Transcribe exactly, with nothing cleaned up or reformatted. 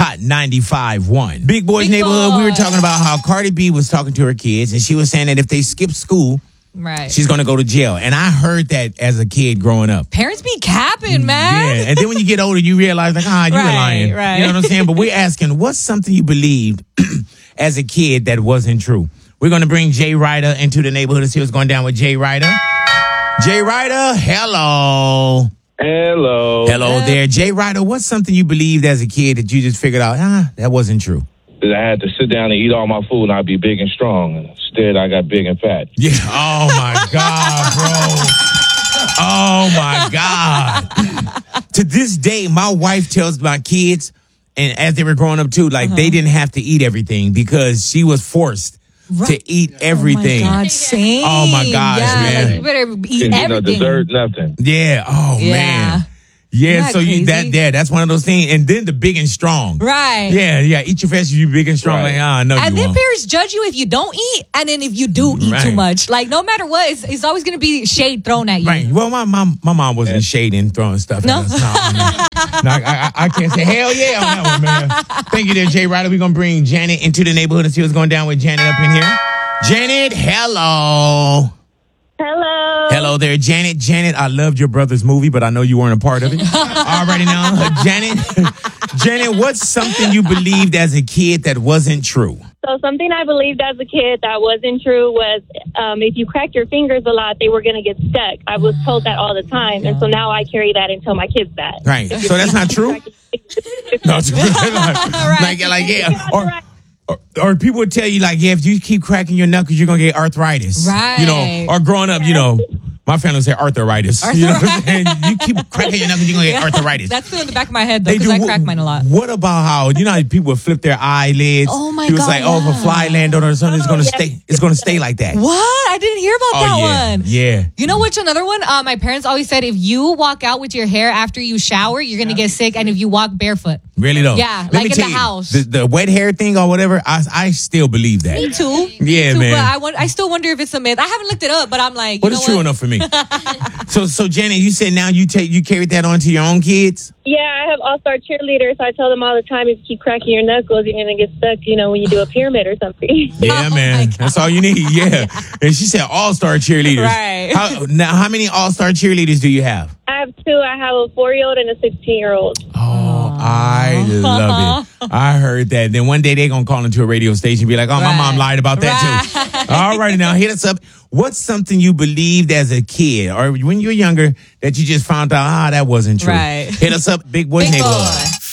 Hot ninety-five point one. Big Boys Big Neighborhood, Boy. we were talking about how Cardi B was talking to her kids, and she was saying that if they skip school, Right. she's going to go to jail. And I heard that as a kid growing up. Parents be capping, man. Yeah, and then when you get older, you realize, like, ah, you were Right, lying. right. You know what I'm saying? But we're asking, what's something you believed as a kid that wasn't true? We're going to bring Jay Ryder into the neighborhood and see what's going down with Jay Ryder. Jay Ryder, hello. Hello. Hello there. Jay Ryder, what's something you believed as a kid that you just figured out, ah, that wasn't true? That I had to sit down and eat all my food and I'd be big and strong. And instead, I got big and fat. Yeah. Oh, my God, bro. Oh, my God. To this day, my wife tells my kids, and as they were growing up too, like, uh-huh. they didn't have to eat everything because she was forced right. to eat everything. Oh, my God, same. Oh, my gosh, yeah, man. Like, you better eat Didn't everything. No dessert, nothing. Yeah. Oh, yeah. man. Yeah, Isn't so that you that crazy? yeah, that's one of those things. And then the big and strong. Right. Yeah, yeah. Eat your fast, you big and strong. Right. Like, ah, no, And you then won't. parents judge you if you don't eat, and then if you do eat Right. too much. Like, no matter what, it's, it's always going to be shade thrown at you. Right. Well, my mom, my mom wasn't shading, throwing stuff. No? At us. No, no. No, I, I, I can't say hell yeah on that one, man. Thank you there, Jay Ryder. We're gonna bring Janet into the neighborhood and see what's going down with Janet up in here. Janet, hello. Hello. Hello there, Janet. Janet, I loved your brother's movie, but I know you weren't a part of it. Already know. Uh, Janet, Janet, what's something you believed as a kid that wasn't true? So something I believed as a kid that wasn't true was um, if you cracked your fingers a lot, they were going to get stuck. I was told that all the time. And so now I carry that and tell my kids that. Right. So that's not true? No, it's like, like, yeah. Or, or, or people would tell you, like, yeah, if you keep cracking your knuckles, you're going to get arthritis. Right. You know, or growing up, you know, my family would say arthritis. You know what I'm saying? You keep cracking your knuckles, you're going to get arthritis. That's still in the back of my head, though, They because I do. crack mine a lot. What about how, you know how people would flip their eyelids? Oh, my He was God, like, oh, if a yeah. fly land on it or something, it's going to Oh, stay, it's going to stay like that. What? I didn't hear about Oh, that yeah. one. Yeah. You know which another one? Uh, my parents always said if you walk out with your hair after you shower, you're going to get sick. And if you walk barefoot. Really though? Yeah, Let like me in tell the you, house. The, the wet hair thing or whatever, I, I still believe that. Me too. Yeah, Me too, man. But I, want, I still wonder if it's a myth. I haven't looked it up, but I'm like, you But know it's true what? enough for me. so, so Janet, you said now you take you carried that on to your own kids? Yeah, I have all-star cheerleaders. So I tell them all the time, if you keep cracking your knuckles, you're going to get stuck, you know, when you do a pyramid or something. Yeah, Oh, man. my God. That's all you need. Yeah. And she said all-star cheerleaders. Right. How, now, how many all-star cheerleaders do you have? I have two. I have a four-year-old and a sixteen-year-old. Oh, I love it. I heard that. Then one day they're going to call into a radio station and be like, oh, my Right. mom lied about that too. All right, now hit us up. What's something you believed as a kid or when you were younger that you just found out, ah, that wasn't true? Right. Hit us up, Big Boys Big Neighborhood. Boy.